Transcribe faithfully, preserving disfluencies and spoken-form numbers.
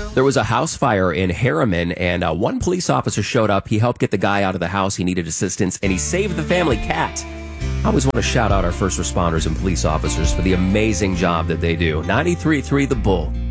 There was a house fire in Harriman, and uh, one police officer showed up. He helped get the guy out of the house. He needed assistance, and he saved the family cat. I always want to shout out our first responders and police officers for the amazing job that they do. ninety-three point three The Bull.